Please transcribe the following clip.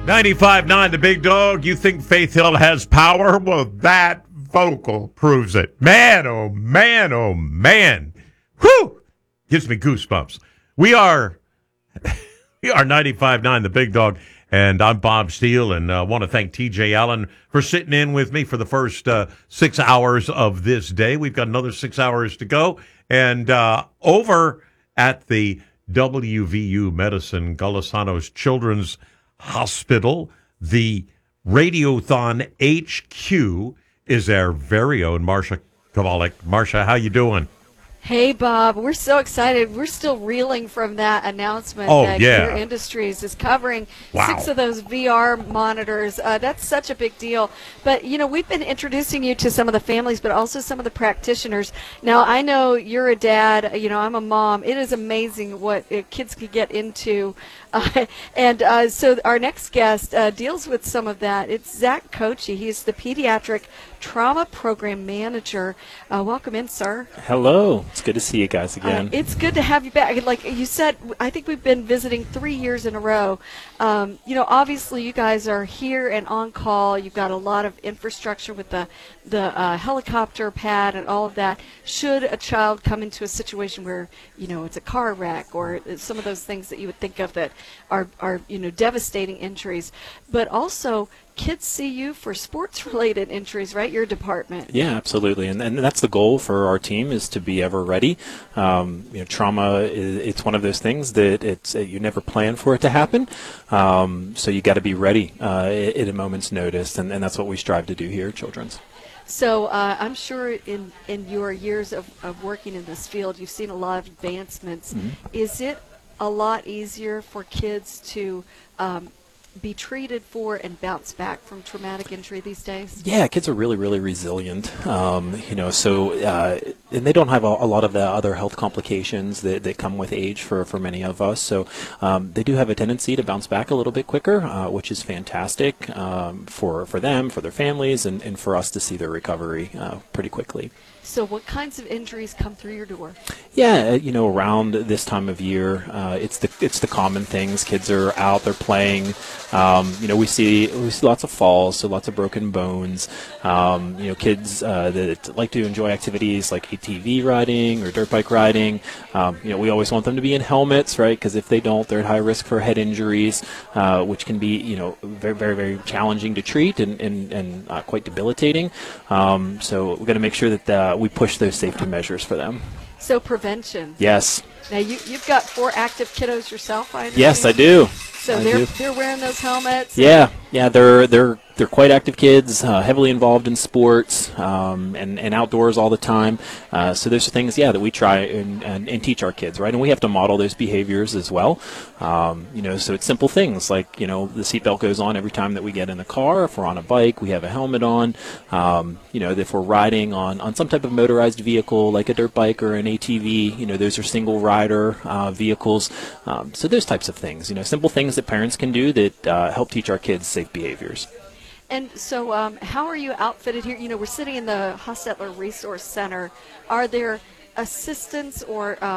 95.9 The Big Dog. You think Faith Hill has power? Well, that vocal proves it. Man, oh man, oh man. Whew! Gives me goosebumps. We are 95.9 The Big Dog, and I'm Bob Steele, and I want to thank TJ Allen for sitting in with me for the first 6 hours of this day. We've got another 6 hours to go, and over at the WVU Medicine Golisano's Children's Hospital, the Radiothon HQ is our very own Marsha Kovalik. Marsha, how you doing? Hey, Bob. We're so excited. We're still reeling from that announcement that Gear Industries is covering 6 of those VR monitors. That's such a big deal. But, you know, we've been introducing you to some of the families, but also some of the practitioners. Now, I know you're a dad. You know, I'm a mom. It is amazing what kids can get into. So our next guest deals with some of that. It's Zach Kochi. He's the Pediatric Trauma Program Manager. Welcome in, sir. Hello. It's good to see you guys again. It's good to have you back. Like you said, I think we've been visiting 3 years in a row. You know, obviously you guys are here and on call. You've got a lot of infrastructure with the helicopter pad and all of that. Should a child come into a situation where, you know, it's a car wreck or some of those things that you would think of that are you know, devastating injuries, but also kids see you for sports-related injuries, right? Your department. Yeah, absolutely, and that's the goal for our team, is to be ever ready. You know, trauma it's one of those things that you never plan for it to happen, so you got to be ready at a moment's notice, and that's what we strive to do here at Children's. So I'm sure in your years of working in this field, you've seen a lot of advancements. Mm-hmm. Is it a lot easier for kids to be treated for and bounce back from traumatic injury these days? Yeah, kids are really, really resilient. You know, so and they don't have a lot of the other health complications that come with age for many of us. So they do have a tendency to bounce back a little bit quicker, which is fantastic for them, for their families, and for us to see their recovery pretty quickly. So what kinds of injuries come through your door? Yeah, you know, around this time of year, it's the common things. Kids are out, they're playing. You know, we see lots of falls, so lots of broken bones. You know, kids that like to enjoy activities like ATV riding or dirt bike riding. You know, we always want them to be in helmets, right? Because if they don't, they're at high risk for head injuries, which can be, you know, very, very, very challenging to treat and quite debilitating. So we're going to make sure that we push those safety measures for them. So prevention. Yes. Now you've got 4 active kiddos yourself, I understand? Yes, I do. So they're wearing those helmets. Yeah, they're quite active kids, heavily involved in sports and outdoors all the time. So those are things, that we try and teach our kids, right? And we have to model those behaviors as well. You know, so it's simple things like, you know, the seatbelt goes on every time that we get in the car. If we're on a bike, we have a helmet on. You know, if we're riding on some type of motorized vehicle like a dirt bike or an ATV, you know, those are single rider vehicles. So those types of things, you know, simple things that parents can do that help teach our kids safe behaviors. And so how are you outfitted here? You know, we're sitting in the Hostetler Resource Center. Are there assistants or